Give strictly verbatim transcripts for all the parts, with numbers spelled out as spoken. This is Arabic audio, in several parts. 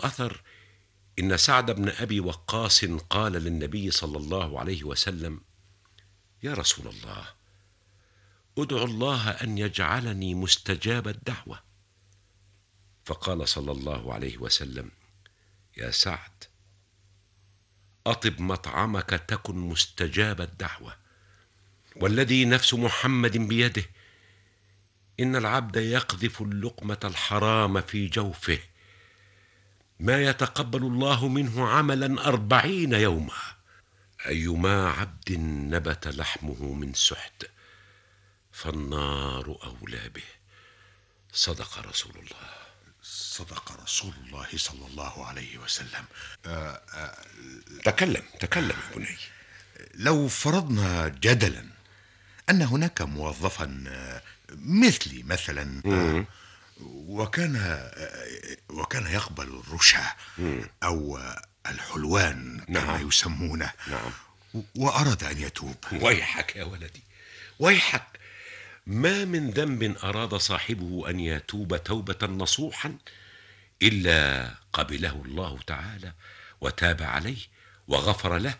الأثر إن سعد بن أبي وقاص قال للنبي صلى الله عليه وسلم: يا رسول الله، ادعو الله أن يجعلني مستجاب الدعوة. فقال صلى الله عليه وسلم: يا سعد، أطب مطعمك تكن مستجاب الدعوة، والذي نفس محمد بيده إن العبد يقذف اللقمة الحرام في جوفه ما يتقبل الله منه عملا أربعين يوما. أيما عبد نبت لحمه من سحت فالنار أولى به. صدق رسول الله. صدق رسول الله صلى الله عليه وسلم. آه آه تكلم تكلم يا بني. لو فرضنا جدلا أن هناك موظفا مثلي مثلا آه وكان وكان يقبل الرشا أو الحلوان كما نعم. يسمونه. نعم. وأراد أن يتوب. ويحك يا ولدي، ويحك. ما من ذنب أراد صاحبه أن يتوب توبة نصوحا إلا قبله الله تعالى وتاب عليه وغفر له.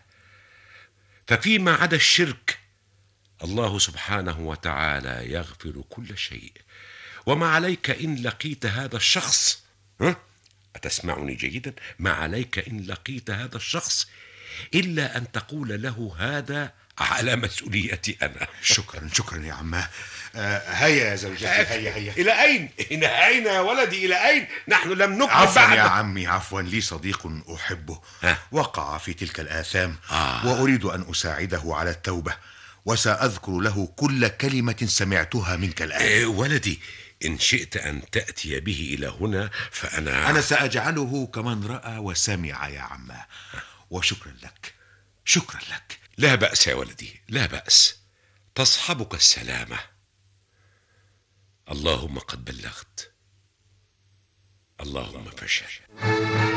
ففيما عدا الشرك الله سبحانه وتعالى يغفر كل شيء. وما عليك إن لقيت هذا الشخص، ها؟ أتسمعني جيدا؟ ما عليك إن لقيت هذا الشخص إلا أن تقول له هذا على مسؤوليتي أنا. شكرا شكرا يا عماه. آه هيا يا زوجتي، هيا هيا. إلى أين؟ إلى أين يا ولدي؟ إلى أين؟ نحن لم نكمل عفوا بعد. يا عمي، عفوا. لي صديق أحبه ها؟ وقع في تلك الآثام آه. وأريد أن أساعده على التوبة، وسأذكر له كل كلمة سمعتها منك الآن. إيه ولدي، إن شئت أن تأتي به إلى هنا فأنا أنا سأجعله كمن رأى وسمع يا عماه. وشكرا لك، شكرا لك. لا بأس يا ولدي، لا بأس. تصحبك السلامة. اللهم قد بلغت، اللهم فاشهد.